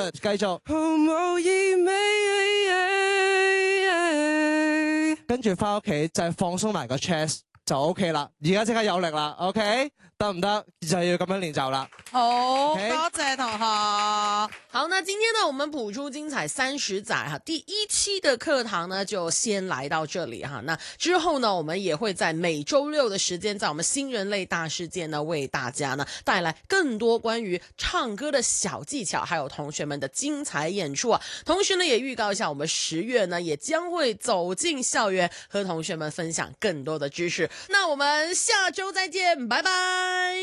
，繼續。跟住翻屋企就係放鬆埋個 chest 就 OK 啦。而家即刻有力啦 ，OK 得唔得？就要咁樣練習啦。 好， Okay 多謝同學。 好，那今天呢，我們譜出精彩30載哈，第1期的課堂呢，就先來到這裡哈。那之後呢，我們也會在每週六的時間，在我們新人類大事件呢，為大家呢帶來更多關於唱歌的小技巧，還有同學們的精彩演出啊。同時呢，也預告一下，我們10月呢，也將會走進校園，和同學們分享更多的知識。那我們下週再見，拜拜。